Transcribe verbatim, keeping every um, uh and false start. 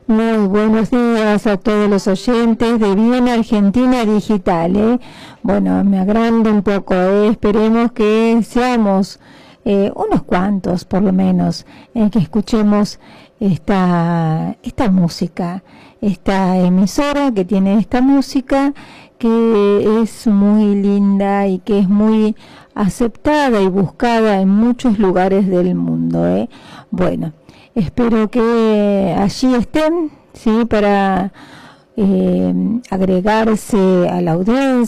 Muy buenos días a todos los oyentes de Bien Argentina Digital, ¿eh? Bueno, me agrando un poco, ¿eh? Esperemos que seamos eh, unos cuantos, por lo menos, eh, que escuchemos esta, esta música, esta emisora que tiene esta música que es muy linda y que es muy aceptada y buscada en muchos lugares del mundo, ¿eh? Bueno, espero que allí estén, sí, para eh, agregarse a la audiencia.